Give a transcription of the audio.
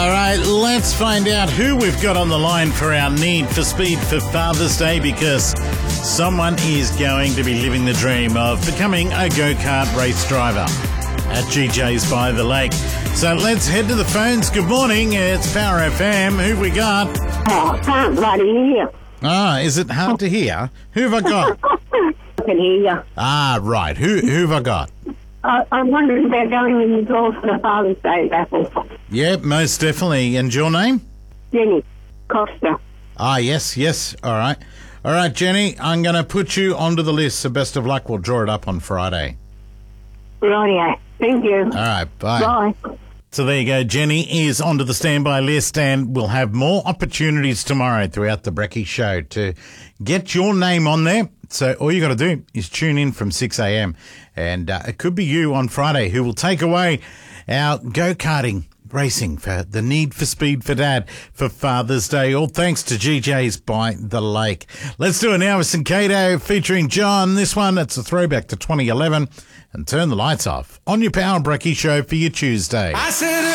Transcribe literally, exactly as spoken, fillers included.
All right, let's find out who we've got on the line for our Need for Speed for Father's Day, because someone is going to be living the dream of becoming a go-kart race driver at G J's by the Lake. So let's head to the phones. Good morning, it's Power F M. Who've we got? Oh, I can't bloody hear. Ah, is it hard to hear? Who've I got? I can hear you. Ah, right. Who, who've I got? Uh, I'm wondering about going in the door for the Father's Day raffle. Yep, most definitely. And your name? Jenny Costa. Ah, yes, yes. All right. All right, Jenny, I'm going to put you onto the list, so best of luck. We'll draw it up on Friday. Rightio. Thank you. All right, bye. Bye. So there you go. Jenny is onto the standby list, and we'll have more opportunities tomorrow throughout the Brecky Show to get your name on there. So all you got to do is tune in from six a.m. and uh, it could be you on Friday who will take away our go-karting racing for the Need for Speed for Dad for Father's Day. All thanks to G J's by the Lake. Let's do it now with Syncado featuring John. This one, it's a throwback to twenty eleven. And turn the lights off on your Power Brecky Show for your Tuesday. I said